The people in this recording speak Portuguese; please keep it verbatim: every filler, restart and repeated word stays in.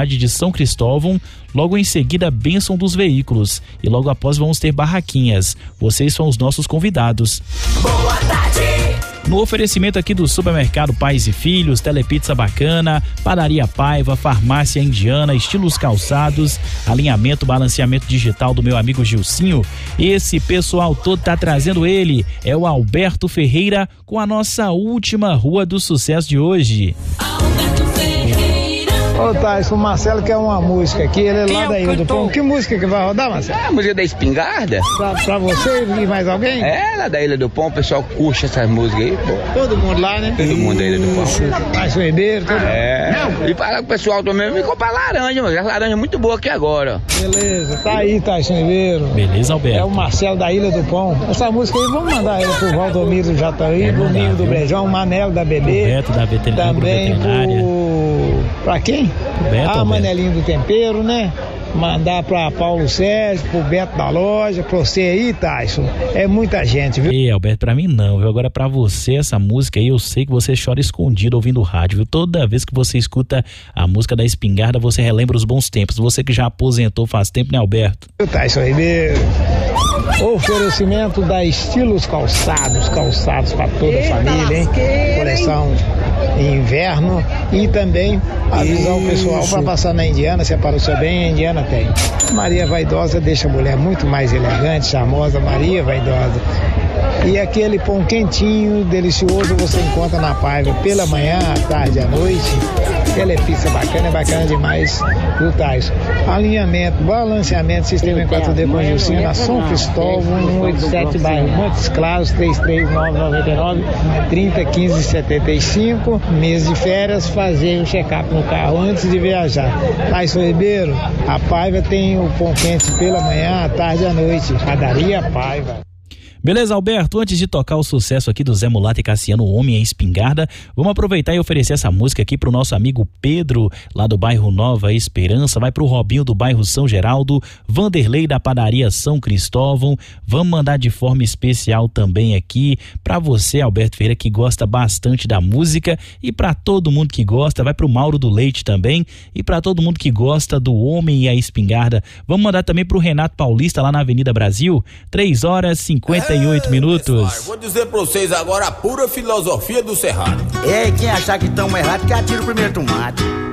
cidade de São Cristóvão, logo em seguida Bênção dos Veículos, e logo após vamos ter barraquinhas. Vocês são os nossos convidados. Boa tarde! No oferecimento aqui do Supermercado Pais e Filhos, Telepizza Bacana, Padaria Paiva, Farmácia Indiana, Estilos Calçados, alinhamento, balanceamento digital do meu amigo Gilcinho. Esse pessoal todo tá trazendo ele, é o Alberto Ferreira, com a nossa última Rua do Sucesso de hoje. Alberto Ferreira. Ô, Tyson, o Marcelo quer uma música aqui, ele é lá da Ilha do Pão. Que música que vai rodar, Marcelo? É a música da Espingarda. Pra, pra você e mais alguém? É, lá da Ilha do Pão, o pessoal curte essas músicas aí, pô. Todo mundo lá, né? Todo mundo da Ilha do Pão. Tyson Ribeiro, todo É, mundo. E falar com o pessoal também, me comprar laranja, mano. A laranja é muito boa aqui agora, ó. Beleza, tá aí, Tyson Ribeiro. Beleza, Alberto. É o Marcelo da Ilha do Pão. Essa música aí, vamos mandar ela pro Valdomiro do Jataí, É, pro mandar, Ninho do viu? Brejão, Manelo da Bebê. Beto da veterinária. Também pro... Pra quem? Beto, Ah, Alberto. Manelinho do Tempero, né? Mandar pra Paulo Sérgio, pro Beto da Loja, pra você aí, Tyson. É muita gente, viu? Ei, Alberto, pra mim não, viu? Agora pra você, essa música aí, eu sei que você chora escondido ouvindo o rádio, viu? Toda vez que você escuta a música da Espingarda, você relembra os bons tempos. Você que já aposentou faz tempo, né, Alberto? Tyson Ribeiro. Oferecimento da Estilos Calçados, calçados pra toda a família, hein? Coleção inverno e também avisar o pessoal para passar na Indiana, se apareceu bem, a Indiana tem. Maria Vaidosa deixa a mulher muito mais elegante, charmosa, Maria Vaidosa. E aquele pão quentinho, delicioso, você encontra na Paiva pela manhã, à tarde, à noite. Telepizza bacana, é bacana demais do Tyson. Alinhamento, balanceamento, sistema em quatro D com Gilcinho, na São Cristóvão, cento e oitenta e sete, bairro Montes Claros, três três nove nove nove, trinta quinze setenta e cinco. Mês de férias, fazer o check-up no carro antes de viajar. Tyson Ribeiro, a Paiva tem o pão quente pela manhã, à tarde e à noite. Padaria Paiva. Beleza, Alberto, antes de tocar o sucesso aqui do Zé Mulato e Cassiano, o Homem é Espingarda, vamos aproveitar e oferecer essa música aqui pro nosso amigo Pedro, lá do bairro Nova Esperança, vai pro Robinho do bairro São Geraldo, Vanderlei da padaria São Cristóvão, vamos mandar de forma especial também aqui pra você, Alberto Ferreira, que gosta bastante da música, e pra todo mundo que gosta, vai pro Mauro do Leite também, e pra todo mundo que gosta do Homem e a Espingarda, vamos mandar também pro Renato Paulista, lá na Avenida Brasil, três horas e cinquenta e oito minutos. Pessoal, vou dizer pra vocês agora a pura filosofia do Cerrado. Ei, quem achar que estão errado, que atira o primeiro tomate.